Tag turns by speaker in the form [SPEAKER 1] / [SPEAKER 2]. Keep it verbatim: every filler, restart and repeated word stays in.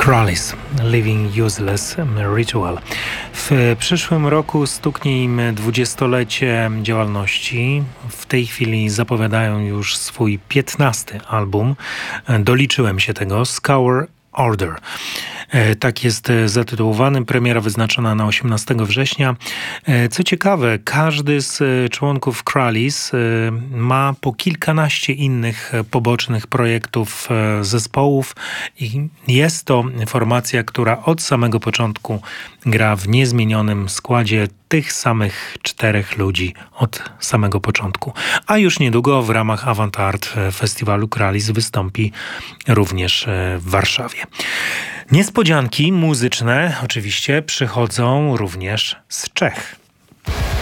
[SPEAKER 1] Krallies, Living Useless Ritual. W przyszłym roku stuknie im dwudziestolecie działalności. W tej chwili zapowiadają już swój piętnasty album. Doliczyłem się tego. Scour Order. Tak jest zatytułowany. Premiera wyznaczona na osiemnastego września. Co ciekawe, każdy z członków Krallies ma po kilkanaście innych pobocznych projektów, zespołów i jest to formacja, która od samego początku gra w niezmienionym składzie tych samych czterech ludzi od samego początku. A już niedługo w ramach Avantart Festiwalu Krallies wystąpi również w Warszawie. Niespodzianki muzyczne oczywiście przychodzą również z Czech.